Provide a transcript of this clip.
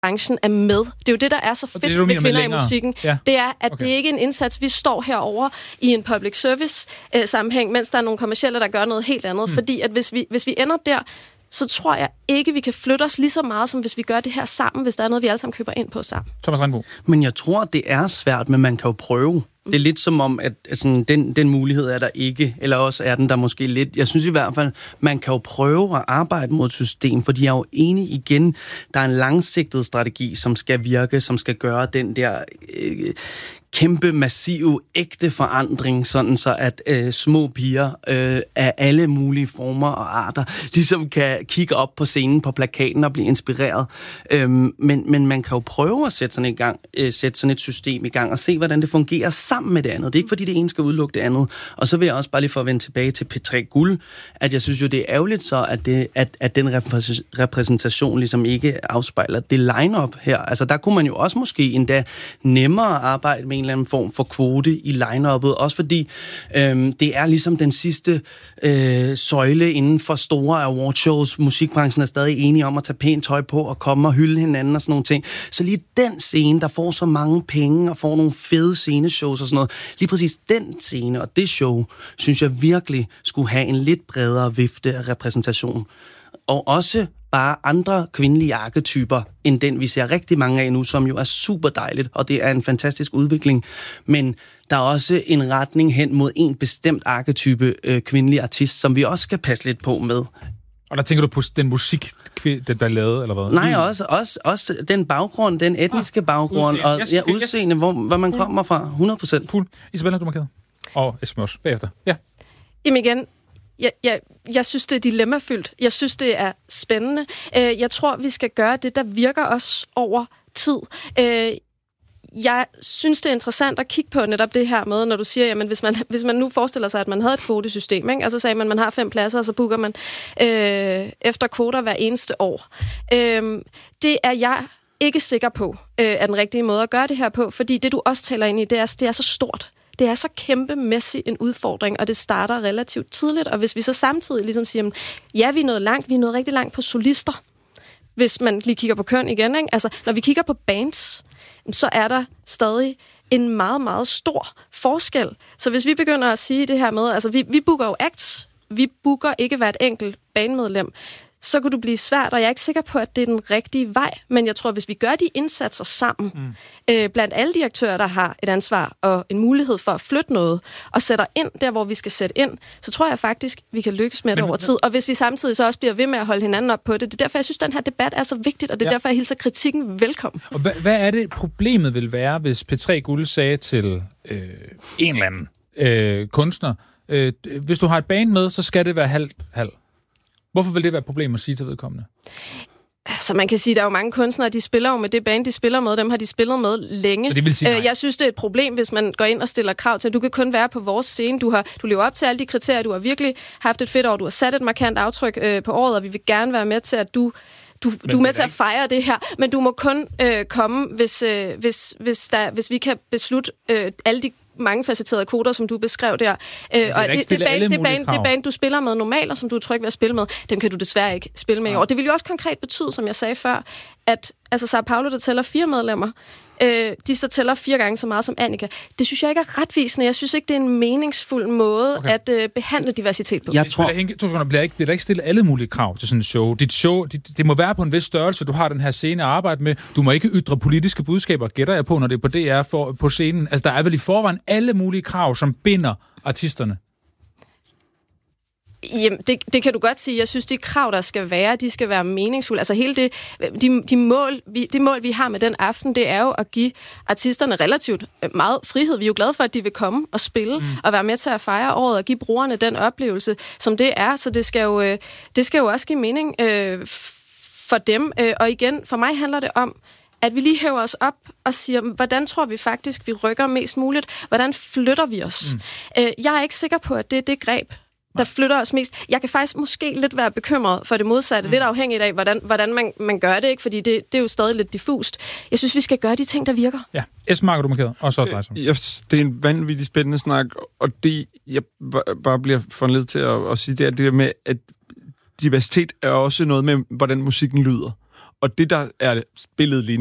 branchen er med. Det er jo det, der er så fedt med kvinder i musikken. Ja. Det er, at det ikke er en indsats, vi står herover i en public service sammenhæng, mens der er nogle kommercielle, der gør noget helt andet. Fordi at hvis vi ender der, så tror jeg ikke, vi kan flytte os lige så meget, som hvis vi gør det her sammen, hvis der er noget, vi alle sammen køber ind på sammen. Thomas Rindbo. Men jeg tror, det er svært, men man kan jo prøve. Det er lidt som om, at sådan, den mulighed er der ikke, eller også er den der måske lidt. Jeg synes i hvert fald, man kan jo prøve at arbejde mod et system, fordi jeg er jo enig igen, der er en langsigtet strategi, som skal virke, som skal gøre den der kæmpe, massive, ægte forandring, sådan så at små piger af alle mulige former og arter ligesom kan kigge op på scenen på plakaten og blive inspireret. Men man kan jo prøve at sætte sådan et system i gang og se, hvordan det fungerer sammen med det andet. Det er ikke, fordi det ene skal udelukke det andet. Og så vil jeg også bare lige for at vende tilbage til P3 Guld, at jeg synes jo, det er ærgerligt så, at den repræsentation ligesom ikke afspejler det line-up her. Altså, der kunne man jo også måske endda nemmere arbejde med en eller anden form for kvote i line-uppet, også fordi det er ligesom den sidste søjle inden for store awardshows. Musikbranchen er stadig enige om at tage pænt tøj på og komme og hylde hinanden og sådan nogle ting. Så lige den scene, der får så mange penge og får nogle fede sceneshows og sådan noget, lige præcis den scene og det show, synes jeg virkelig skulle have en lidt bredere vifte af repræsentation. Og også bare andre kvindelige arketyper, end den vi ser rigtig mange af nu, som jo er super dejligt, og det er en fantastisk udvikling. Men der er også en retning hen mod en bestemt arketype kvindelig artist, som vi også skal passe lidt på med. Og der tænker du på den musik, der er lavet, eller hvad? Nej, også den baggrund, den etniske baggrund, udseende. Og udseende, hvor man kommer fra, 100%. Cool. Isabella, du markeret. Og Esben også, bagefter. Ja. Jamen igen, jeg synes, det er dilemmafyldt. Jeg synes, det er spændende. Jeg tror, vi skal gøre det, der virker os over tid. Jeg synes, det er interessant at kigge på netop det her med, når du siger, jamen hvis man nu forestiller sig, at man havde et kvotesystem, ikke? Og så sagde man har 5 pladser, og så booker man efter kvoter hver eneste år. Det er jeg ikke sikker på, er den rigtige måde at gøre det her på, fordi det, du også taler ind i, det er så stort. Det er så kæmpemæssig en udfordring, og det starter relativt tidligt. Og hvis vi så samtidig ligesom siger, ja, vi er nået rigtig langt på solister, hvis man lige kigger på køn igen, ikke? Altså, når vi kigger på bands, så er der stadig en meget, meget stor forskel. Så hvis vi begynder at sige det her med, altså vi booker jo acts, vi booker ikke hvert enkelt bandmedlem, så kunne det blive svært, og jeg er ikke sikker på, at det er den rigtige vej. Men jeg tror, hvis vi gør de indsatser sammen, blandt alle de aktører, der har et ansvar og en mulighed for at flytte noget, og sætter ind der, hvor vi skal sætte ind, så tror jeg faktisk, vi kan lykkes med det over tid. Og hvis vi samtidig så også bliver ved med at holde hinanden op på det, det er derfor, jeg synes, den her debat er så vigtigt, og det er derfor, jeg hilser kritikken velkommen. Og hvad er det, problemet vil være, hvis P3 Guld sagde til en eller anden kunstner, hvis du har et band med, så skal det være halv. Hvorfor vil det være et problem at sige til vedkommende? Altså, man kan sige, at der er jo mange kunstnere, de spiller jo med det band, de spiller med. Dem har de spillet med længe. Så det vil sige jeg synes, det er et problem, hvis man går ind og stiller krav til, at du kan kun være på vores scene. Du lever op til alle de kriterier. Du har virkelig haft et fedt år. Du har sat et markant aftryk på året, og vi vil gerne være med til, at du er med til at fejre det her. Men du må kun komme, hvis vi kan beslutte alle de mange facetterede koder, som du beskrev der. Og det band, du spiller med normalt, og som du er tryg ved at spille med, dem kan du desværre ikke spille med i år. Det vil jo også konkret betyde, som jeg sagde før, at altså Sao Paulo, der tæller 4 medlemmer, de så tæller 4 gange så meget som Annika. Det synes jeg ikke er retvisende. Jeg synes ikke, det er en meningsfuld måde at behandle diversitet på. Jeg tror... Bliver der ikke stillet alle mulige krav til sådan et show? Dit show, det må være på en vis størrelse. Du har den her scene at arbejde med. Du må ikke ytre politiske budskaber, gætter jeg på, når det er på DR på scenen. Altså, der er vel i forvejen alle mulige krav, som binder artisterne. Jamen, det kan du godt sige. Jeg synes, de krav, der skal være, de skal være meningsfulde. Altså hele det, de mål, vi har med den aften, det er jo at give artisterne relativt meget frihed. Vi er jo glade for, at de vil komme og spille og være med til at fejre året og give brugerne den oplevelse, som det er. Så det skal jo også give mening for dem. Og igen, for mig handler det om, at vi lige hæver os op og siger, hvordan tror vi faktisk, vi rykker mest muligt? Hvordan flytter vi os? Jeg er ikke sikker på, at det er det greb, der flytter os mest. Jeg kan faktisk måske lidt være bekymret for det modsatte, lidt afhængigt af, hvordan man gør det, ikke? Fordi det er jo stadig lidt diffust. Jeg synes, vi skal gøre de ting, der virker. Ja, Esben Marker, du markeret, og så Dreisum. Det er en vanvittig spændende snak, og det, jeg bare bliver foranledet til at sige, det er det med, at diversitet er også noget med, hvordan musikken lyder. Og det, der er billedet lige